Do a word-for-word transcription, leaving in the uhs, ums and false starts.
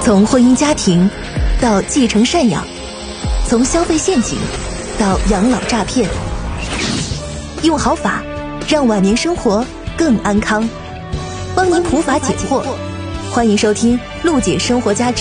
从婚姻家庭到继承赡养，从消费陷阱到养老诈骗，用好法让晚年生活更安康，帮您普法解惑。欢迎收听陆姐生活家之